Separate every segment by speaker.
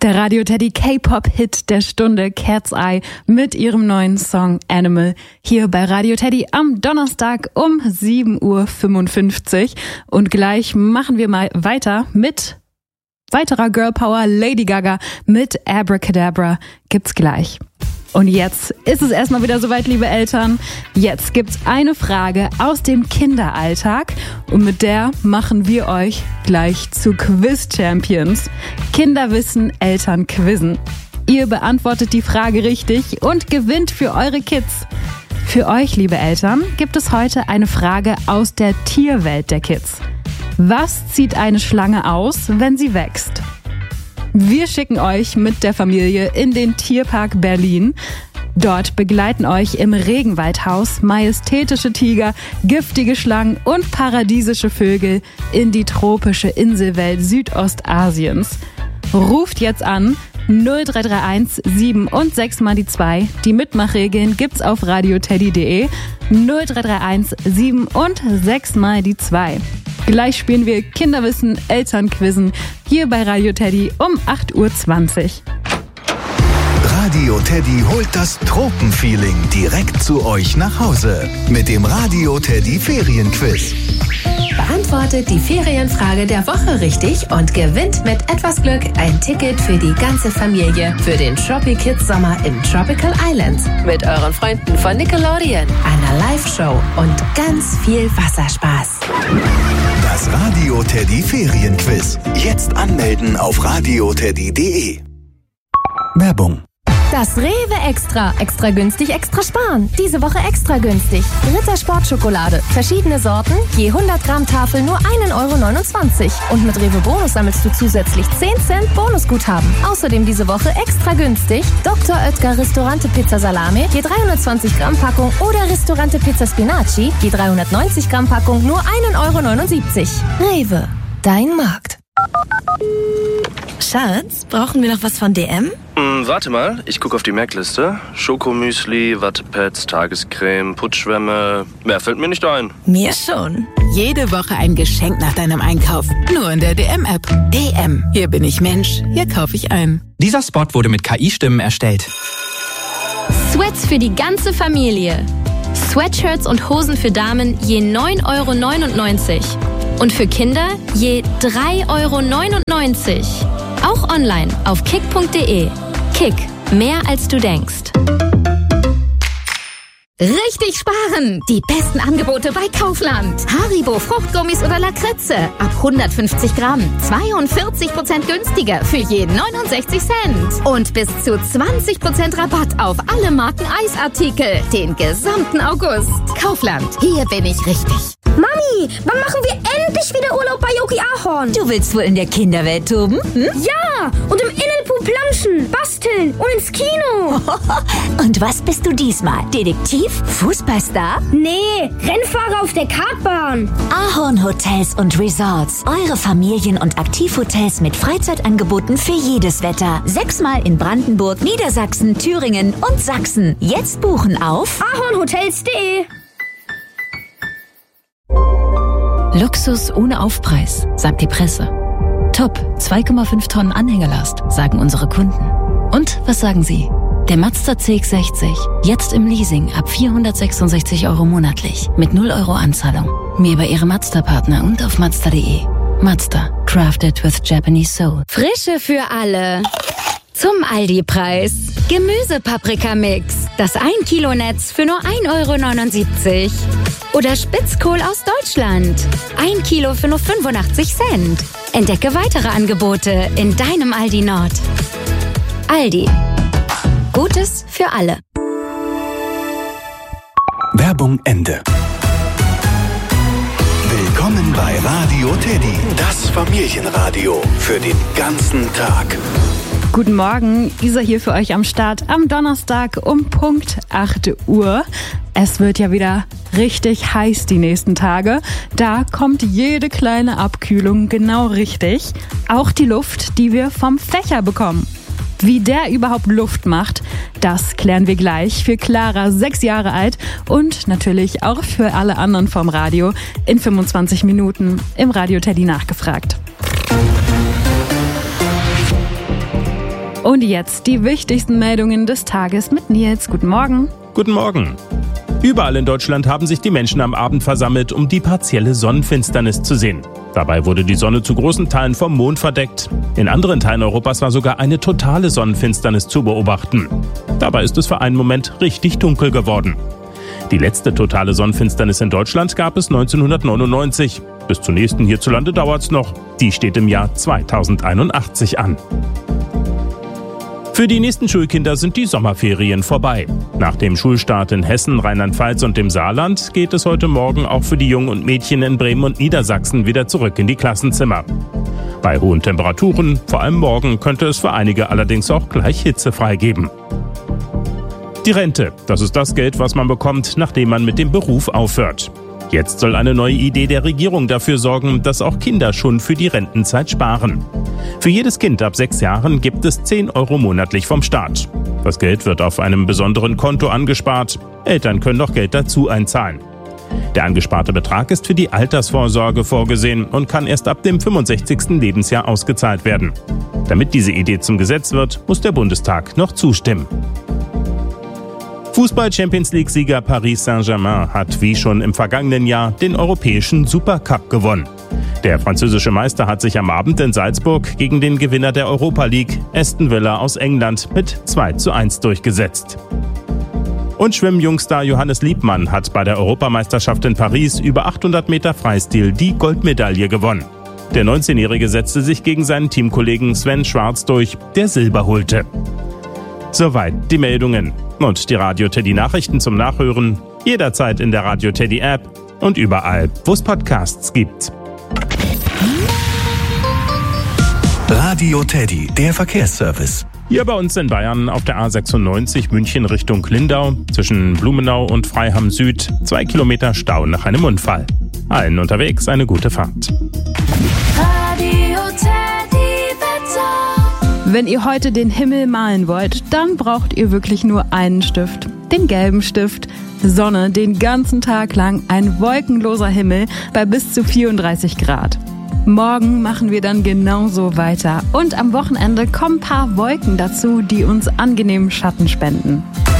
Speaker 1: Der Radio Teddy K-Pop-Hit der Stunde Cat's Eye mit ihrem neuen Song Animal hier bei Radio Teddy am Donnerstag um 7:55 Uhr. Und gleich machen wir mal weiter mit weiterer Girl Power. Lady Gaga mit Abracadabra gibt's gleich. Und jetzt ist es erstmal wieder soweit, liebe Eltern. Jetzt gibt's eine Frage aus dem Kinderalltag und mit der machen wir euch gleich zu Quiz-Champions. Kinder wissen, Eltern quizzen. Ihr beantwortet die Frage richtig und gewinnt für eure Kids. Für euch, liebe Eltern, gibt es heute eine Frage aus der Tierwelt der Kids. Was zieht eine Schlange aus, wenn sie wächst? Wir schicken euch mit der Familie in den Tierpark Berlin. Dort begleiten euch im Regenwaldhaus majestätische Tiger, giftige Schlangen und paradiesische Vögel in die tropische Inselwelt Südostasiens. Ruft jetzt an 0331 7 und 6 mal die 2. Die Mitmachregeln gibt's auf radioteddy.de. 0331 7 und 6 mal die 2. Gleich spielen wir Kinderwissen, Elternquizzen hier bei Radio Teddy um 8:20 Uhr.
Speaker 2: Radio Teddy holt das Tropenfeeling direkt zu euch nach Hause mit dem Radio Teddy Ferienquiz.
Speaker 3: Beantwortet die Ferienfrage der Woche richtig und gewinnt mit etwas Glück ein Ticket für die ganze Familie für den Tropi Kids Sommer in Tropical Islands mit euren Freunden von Nickelodeon, einer Live-Show und ganz viel Wasserspaß.
Speaker 2: Das Radio Teddy Ferienquiz. Jetzt anmelden auf radioteddy.de. Werbung.
Speaker 4: Das Rewe Extra. Extra günstig, extra sparen. Diese Woche extra günstig. Ritter Sportschokolade. Verschiedene Sorten. Je 100 Gramm Tafel nur 1,29 €. Und mit Rewe Bonus sammelst du zusätzlich 10 Cent Bonusguthaben. Außerdem diese Woche extra günstig. Dr. Oetker Ristorante Pizza Salami. Je 320 Gramm Packung. Oder Ristorante Pizza Spinaci. Je 390 Gramm Packung nur 1,79 €. Rewe. Dein Markt.
Speaker 5: Schatz, brauchen wir noch was von DM?
Speaker 6: Warte mal, ich gucke auf die Merkliste. Schokomüsli, Wattepads, Tagescreme, Putzschwämme. Mehr fällt mir nicht ein.
Speaker 5: Mir schon.
Speaker 7: Jede Woche ein Geschenk nach deinem Einkauf. Nur in der DM-App. DM. Hier bin ich Mensch. Hier kaufe ich ein.
Speaker 8: Dieser Spot wurde mit KI-Stimmen erstellt.
Speaker 9: Sweats für die ganze Familie. Sweatshirts und Hosen für Damen je 9,99 €. Und für Kinder je 3,99 €. Auch online auf kick.de. Kick, mehr als du denkst.
Speaker 4: Richtig sparen! Die besten Angebote bei Kaufland. Haribo, Fruchtgummis oder Lakritze. Ab 150 Gramm. 42% günstiger für je 69 Cent. Und bis zu 20% Rabatt auf alle Marken Eisartikel. Den gesamten August. Kaufland. Hier bin ich richtig.
Speaker 10: Mami, wann machen wir endlich wieder Urlaub bei Yogi Ahorn?
Speaker 5: Du willst wohl in der Kinderwelt toben?
Speaker 10: Ja, und im Innenpool planschen, basteln und ins Kino.
Speaker 5: Und was bist du diesmal? Detektiv? Fußballstar?
Speaker 10: Nee, Rennfahrer auf der Kartbahn.
Speaker 5: Ahorn Hotels und Resorts. Eure Familien- und Aktivhotels mit Freizeitangeboten für jedes Wetter. 6-mal in Brandenburg, Niedersachsen, Thüringen und Sachsen. Jetzt buchen auf
Speaker 10: ahornhotels.de.
Speaker 11: Luxus ohne Aufpreis, sagt die Presse. Top, 2,5 Tonnen Anhängelast, sagen unsere Kunden. Und was sagen Sie? Der Mazda CX-60, jetzt im Leasing ab 466 € monatlich, mit 0 € Anzahlung. Mehr bei Ihrem Mazda-Partner und auf Mazda.de. Mazda, crafted with Japanese soul.
Speaker 9: Frische für alle. Zum Aldi-Preis. Gemüsepaprikamix. Das 1-Kilo-Netz für nur 1,79 €. Oder Spitzkohl aus Deutschland. 1 Kilo für nur 85 Cent. Entdecke weitere Angebote in deinem Aldi Nord. Aldi. Gutes für alle.
Speaker 2: Werbung Ende. Willkommen bei Radio Teddy, das Familienradio für den ganzen Tag.
Speaker 1: Guten Morgen, Isa hier für euch am Start am Donnerstag um Punkt 8 Uhr. Es wird ja wieder richtig heiß die nächsten Tage. Da kommt jede kleine Abkühlung genau richtig. Auch die Luft, die wir vom Fächer bekommen. Wie der überhaupt Luft macht, das klären wir gleich für Clara, 6 Jahre alt und natürlich auch für alle anderen vom Radio in 25 Minuten im Radio Teddy nachgefragt. Und jetzt die wichtigsten Meldungen des Tages mit Nils. Guten Morgen.
Speaker 12: Guten Morgen. Überall in Deutschland haben sich die Menschen am Abend versammelt, um die partielle Sonnenfinsternis zu sehen. Dabei wurde die Sonne zu großen Teilen vom Mond verdeckt. In anderen Teilen Europas war sogar eine totale Sonnenfinsternis zu beobachten. Dabei ist es für einen Moment richtig dunkel geworden. Die letzte totale Sonnenfinsternis in Deutschland gab es 1999. Bis zur nächsten hierzulande dauert's noch. Die steht im Jahr 2081 an. Für die nächsten Schulkinder sind die Sommerferien vorbei. Nach dem Schulstart in Hessen, Rheinland-Pfalz und dem Saarland geht es heute Morgen auch für die Jungen und Mädchen in Bremen und Niedersachsen wieder zurück in die Klassenzimmer. Bei hohen Temperaturen, vor allem morgen, könnte es für einige allerdings auch gleich hitzefrei geben. Die Rente, das ist das Geld, was man bekommt, nachdem man mit dem Beruf aufhört. Jetzt soll eine neue Idee der Regierung dafür sorgen, dass auch Kinder schon für die Rentenzeit sparen. Für jedes Kind ab 6 Jahren gibt es 10 Euro monatlich vom Staat. Das Geld wird auf einem besonderen Konto angespart. Eltern können noch Geld dazu einzahlen. Der angesparte Betrag ist für die Altersvorsorge vorgesehen und kann erst ab dem 65. Lebensjahr ausgezahlt werden. Damit diese Idee zum Gesetz wird, muss der Bundestag noch zustimmen. Fußball-Champions-League-Sieger Paris Saint-Germain hat wie schon im vergangenen Jahr den europäischen Supercup gewonnen. Der französische Meister hat sich am Abend in Salzburg gegen den Gewinner der Europa League, Aston Villa aus England, mit 2:1 durchgesetzt. Und Schwimmjungstar Johannes Liebmann hat bei der Europameisterschaft in Paris über 800 Meter Freistil die Goldmedaille gewonnen. Der 19-Jährige setzte sich gegen seinen Teamkollegen Sven Schwarz durch, der Silber holte. Soweit die Meldungen. Und die Radio Teddy Nachrichten zum Nachhören jederzeit in der Radio Teddy App und überall, wo es Podcasts gibt.
Speaker 2: Radio Teddy, der Verkehrsservice.
Speaker 12: Hier bei uns in Bayern auf der A96 München Richtung Lindau zwischen Blumenau und Freiham Süd 2 Kilometer Stau nach einem Unfall. Allen unterwegs eine gute Fahrt.
Speaker 3: Radio Teddy Wetter.
Speaker 1: Wenn ihr heute den Himmel malen wollt, dann braucht ihr wirklich nur einen Stift. Den gelben Stift. Sonne den ganzen Tag lang, ein wolkenloser Himmel bei bis zu 34 Grad. Morgen machen wir dann genauso weiter. Und am Wochenende kommen ein paar Wolken dazu, die uns angenehmen Schatten spenden.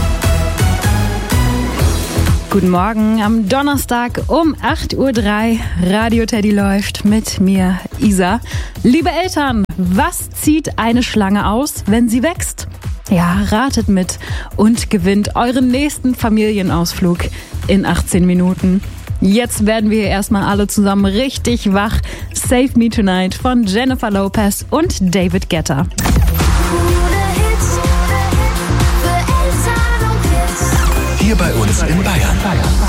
Speaker 1: Guten Morgen am Donnerstag um 8:03 Uhr. Radio Teddy läuft mit mir, Isa. Liebe Eltern, was zieht eine Schlange aus, wenn sie wächst? Ja, ratet mit und gewinnt euren nächsten Familienausflug in 18 Minuten. Jetzt werden wir erstmal alle zusammen richtig wach. Save Me Tonight von Jennifer Lopez und David Guetta.
Speaker 2: Hier bei uns in Bayern.